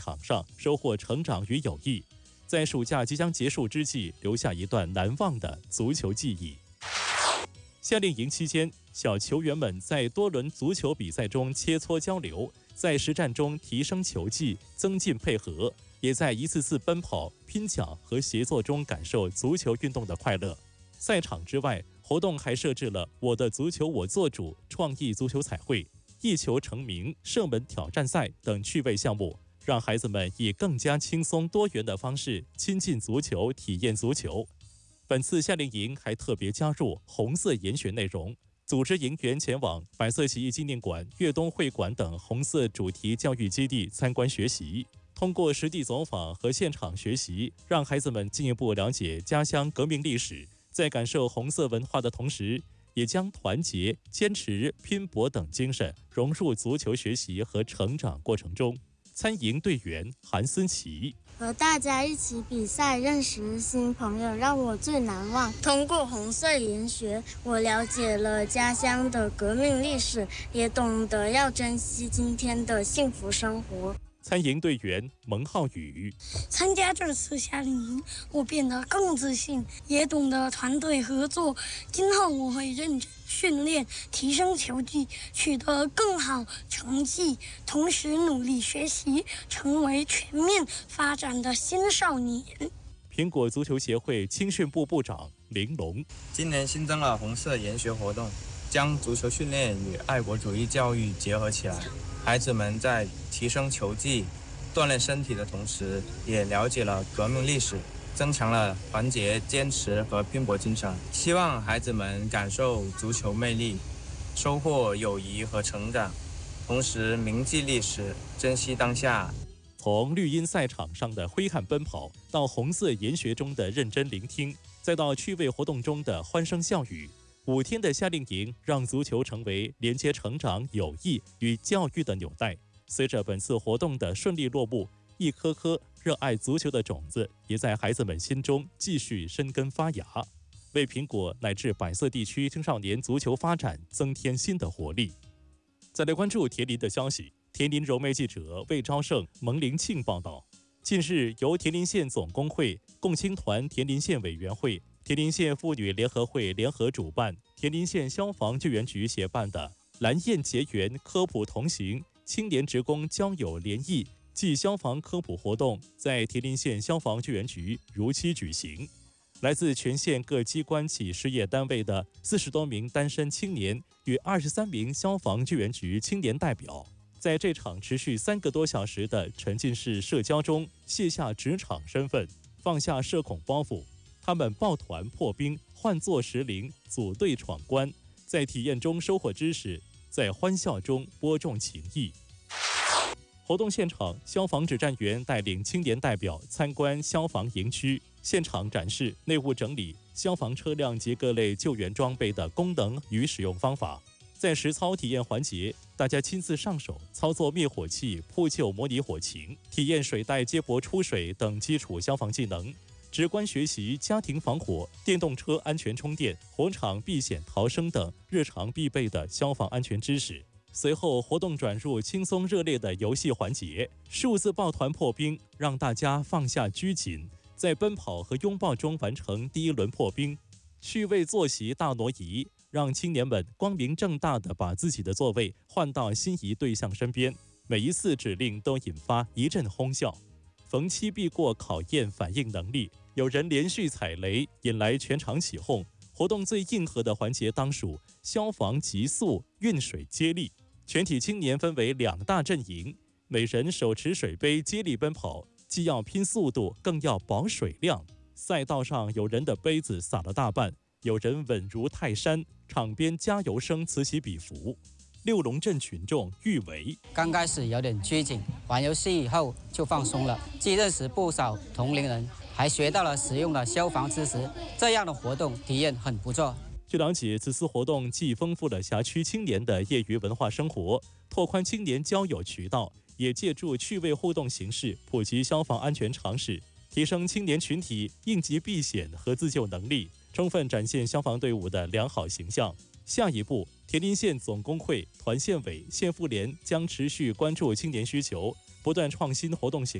场上收获成长与友谊，在暑假即将结束之际，留下一段难忘的足球记忆。夏令营期间，小球员们在多轮足球比赛中切磋交流，在实战中提升球技，增进配合，也在一次次奔跑、拼抢和协作中感受足球运动的快乐。赛场之外，活动还设置了“我的足球我做主”创意足球彩绘、一球成名、射门挑战赛等趣味项目，让孩子们以更加轻松多元的方式亲近足球、体验足球。本次夏令营还特别加入红色研学内容，组织营员前往白色起义纪念馆、粤东会馆等红色主题教育基地参观学习。通过实地走访和现场学习，让孩子们进一步了解家乡革命历史，在感受红色文化的同时，也将团结、坚持、拼搏等精神融入足球学习和成长过程中。参营队员韩思琪： 和大家一起比赛，认识新朋友，让我最难忘。通过红色研学，我了解了家乡的革命历史，也懂得要珍惜今天的幸福生活。 参营队员蒙浩宇： 参加这次夏令营，我变得更自信，也懂得团队合作。今后我会认真训练，提升球技，取得更好成绩，同时努力学习，成为全面发展的新少年。 苹果足球协会青训部部长林龙： 今年新增了红色研学活动，将足球训练与爱国主义教育结合起来。孩子们在提升球技、锻炼身体的同时，也了解了革命历史，增强了团结、坚持和拼搏精神。希望孩子们感受足球魅力，收获友谊和成长，同时铭记历史，珍惜当下。 从绿茵赛场上的挥汗奔跑，到红色研学中的认真聆听，再到趣味活动中的欢声笑语，5天的夏令营让足球成为连接成长、友谊与教育的纽带。随着本次活动的顺利落幕，一颗颗热爱足球的种子也在孩子们心中继续生根发芽，为苹果乃至百色地区青少年足球发展增添新的活力。再来关注田林的消息，田林柔媒记者魏昭胜、蒙林庆报道。近日，由田林县总工会、共青团田林县委员会、田林县妇女联合会联合主办，田林县消防救援局协办的蓝焰结缘科普同行青年职工交友联谊暨消防科普活动在田林县消防救援局如期举行。来自全县各机关企事业单位的40多名单身青年与23名消防救援局青年代表，在这场持续3个多小时的沉浸式社交中，卸下职场身份，放下社恐包袱。他们抱团破冰，换作时灵，组队闯关，在体验中收获知识，在欢笑中播种情谊。活动现场，消防指战员带领青年代表参观消防营区，现场展示内务整理、消防车辆及各类救援装备的功能与使用方法。在实操体验环节，大家亲自上手操作灭火器扑救模拟火情，体验水带接驳出水等基础消防技能，直观学习家庭防火、电动车安全充电、火场避险逃生等日常必备的消防安全知识。随后，活动转入轻松热烈的游戏环节，数字抱团破冰，让大家放下拘谨，在奔跑和拥抱中完成第一轮破冰。趣味坐席大挪移，让青年们光明正大地把自己的座位换到心仪对象身边，每一次指令都引发一阵哄笑。逢期必过考验反应能力，有人连续踩雷，引来全场起哄。活动最硬核的环节当属消防急速运水接力，全体青年分为2大阵营，每人手持水杯接力奔跑，既要拼速度，更要保水量。赛道上有人的杯子洒了大半，有人稳如泰山，场边加油声此起彼伏。六龙镇群众誉为： 刚开始有点拘谨，玩游戏以后就放松了，既认识不少同龄人，还学到了实用的消防知识，这样的活动体验很不错。 据了解，此次活动既丰富了辖区青年的业余文化生活，拓宽青年交友渠道，也借助趣味互动形式普及消防安全常识，提升青年群体应急避险和自救能力，充分展现消防队伍的良好形象。下一步，田林县总工会、团县委、县妇联将持续关注青年需求，不断创新活动形